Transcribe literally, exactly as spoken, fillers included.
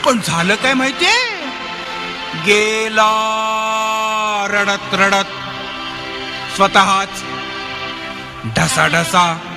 पण झालं काय माहितीये, गेला रडत रडत स्वतःच ढसा ढसा